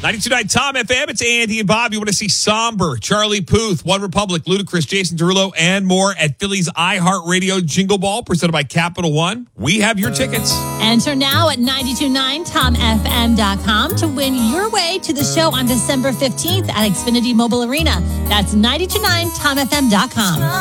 92.9 Tom FM. It's Andy and Bob. You want to see Somber, Charlie Puth, One Republic, Ludacris, Jason Derulo, and more at Philly's iHeartRadio Jingle Ball, presented by Capital One. We have your tickets. Enter now at 929tomfm.com to win your way to the show on December 15th at Xfinity Mobile Arena. That's 929tomfm.com.